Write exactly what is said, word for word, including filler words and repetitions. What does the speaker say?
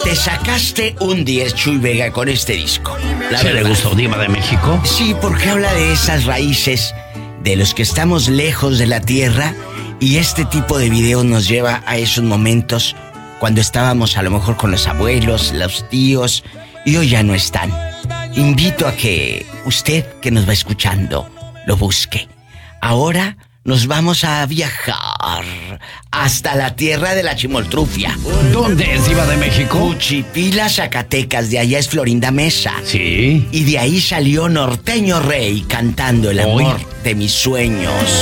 te sacaste un diez, Chuy Vega, con este disco. La ¿Se verdad. le gustó Diva de México? Sí, porque habla de esas raíces de los que estamos lejos de la tierra, y este tipo de video nos lleva a esos momentos cuando estábamos a lo mejor con los abuelos, los tíos, y hoy ya no están. Invito a que usted que nos va escuchando lo busque. Ahora nos vamos a viajar hasta la tierra de la chimoltrufia. ¿Dónde es Diva de México? Cuchipila, Zacatecas, de allá es Florinda Mesa. Sí. Y de ahí salió Norteño Rey cantando El amor Hoy. de mis sueños.